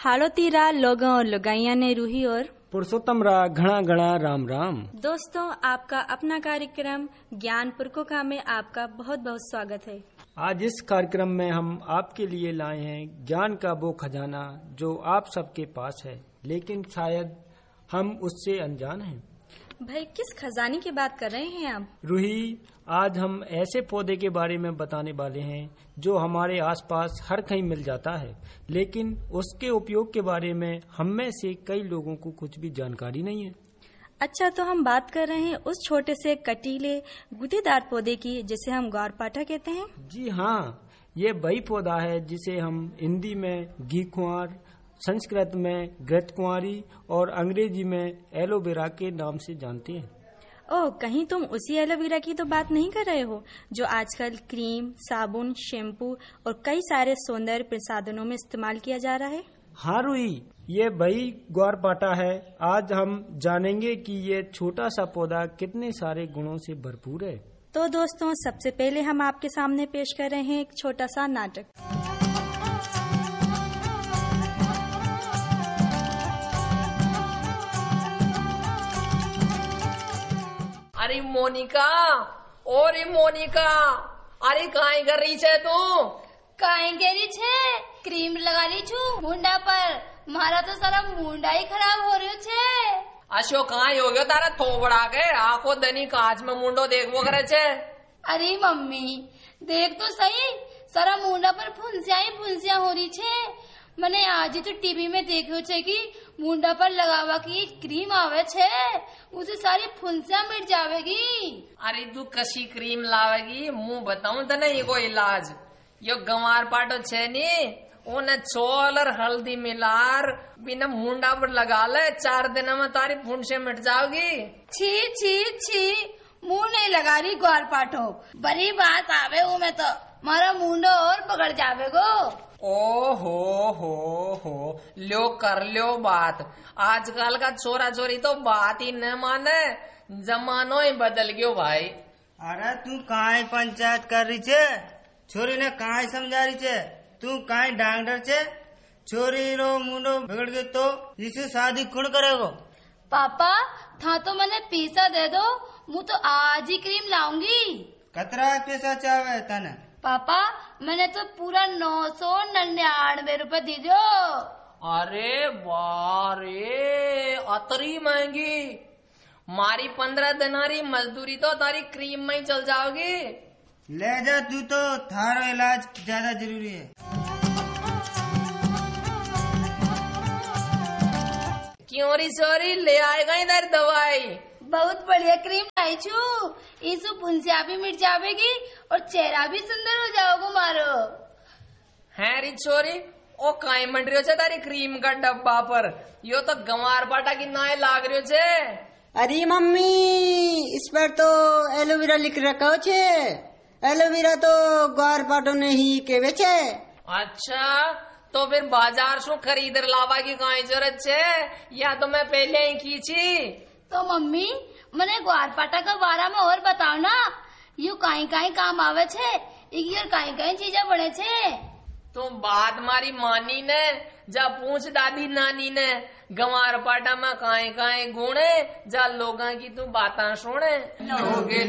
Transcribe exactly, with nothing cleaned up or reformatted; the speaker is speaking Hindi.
हालो तीरा लोगों और लुगाइया ने रूही और पुरुषोत्तम रा घना घना राम राम। दोस्तों, आपका अपना कार्यक्रम ज्ञान पुरकोका में आपका बहुत बहुत स्वागत है। आज इस कार्यक्रम में हम आपके लिए लाए हैं ज्ञान का वो खजाना जो आप सबके पास है, लेकिन शायद हम उससे अनजान हैं। भाई, किस खजाने की बात कर रहे हैं आप? रूही, आज हम ऐसे पौधे के बारे में बताने वाले हैं जो हमारे आसपास हर कहीं मिल जाता है, लेकिन उसके उपयोग के बारे में हम में से कई लोगों को कुछ भी जानकारी नहीं है। अच्छा, तो हम बात कर रहे हैं उस छोटे से कटीले गुदेदार पौधे की जिसे हम ग्वारपाठा कहते हैं। जी हाँ, ये वही पौधा है जिसे हम हिंदी में घी कुंवर, संस्कृत में घृत कुंवारी और अंग्रेजी में एलोवेरा के नाम से जानते हैं। ओह, कहीं तुम उसी एलोवेरा की तो बात नहीं कर रहे हो जो आजकल क्रीम, साबुन, शैम्पू और कई सारे सौंदर्य प्रसाधनों में इस्तेमाल किया जा रहा है? हाँ रूही, ये वही ग्वारपाठा है। आज हम जानेंगे कि ये छोटा सा पौधा कितने सारे गुणों से भरपूर है। तो दोस्तों, सबसे पहले हम आपके सामने पेश कर रहे हैं एक छोटा सा नाटक। अरे मोनिका, ओरे मोनिका, अरे काहे कर रही छे तू? काहे करी छे? क्रीम लगा ली छू मुंडा पर, मारा तो सारा मुंडा ही खराब हो रही छे। अशो काहे हो गयो तारा थोबड़ा के? आंखों दनी कांच में मुंडो देखबो करे छे। अरे मम्मी, देख तो सही, सारा मुंडा पर फुंसिया ही फुंसिया हो रही छे। मैंने आज ही तो टीवी में देखो छे कि मुंडा पर लगावा की क्रीम आवे छे, उसे सारी फुंसिया मिट जावेगी। अरे तू कशी क्रीम लावेगी? मुंह बताऊं तो नहीं कोई इलाज। यो गंवार पाटो छे नी, उन्हें छोल और हल्दी मिलार बिना मुंडा पर लगा ले, चार दिन में तारी फुंसिया मिट जाओगी। छी छी छी, मुंह नहीं लगा रही ग्वार पाठो, बड़ी बात आवे हूँ मैं तो, मारा मुंडो और पकड़ जावेगो। ओ हो हो हो, लो कर लो बात। आजकल का छोरा छोरी तो बात ही न माने, जमानो ही बदल गयो भाई। अरे तू काहे पंचायत कर रही छे? छोरी ने काहे समझा रही छे? तू काहे डांगडर छे? छोरी रो मुंडो बिगड़ गयो तो इसे शादी कौन करेगो? पापा, था तो मैंने पैसा दे दो, मुँह तो आज ही क्रीम लाऊंगी। कतरा पैसा चाहे तने? पापा, मैंने तो पूरा नौ सौ निन्यानवे रूपए दी दो। अरे बारे, अतरी महंगी। मारी पंद्रह दिनारी मजदूरी तो तारी क्रीम में ही चल जाओगी। ले जा तू, तो थारो इलाज ज्यादा जरूरी है। क्यों री सोरी, ले आएगा इधर दवाई। बहुत बढ़िया क्रीम लाई छू, इसु फुंसिया भी मिट जावेगी और चेहरा भी सुंदर हो जाओगे मारो। है री छोरी, ओ काई मंड रही छे तारी क्रीम का डब्बा पर? यो तो गंवार पाटा की नाय लाग रही छे। अरे मम्मी, इस पर तो एलोवेरा लिख रखा छे। एलोवेरा तो ग्वारपाठो ने ही केवे छे। अच्छा, तो फिर बाजार से खरीद लावा की काई जरूरत छे? या तो मैं पहले ही की छी। तो मम्मी, मैंने ग्वारपाठा का बारे में और बताओ ना, यू काई काई काम आवे छे, इकी और काई काई चीजें बने छे। तो बात मारी मानी ने, जा पूछ दादी नानी ने, गंवार पाटा में काई काई गुण है, जा लोगा की तू बातां सुने। लोगे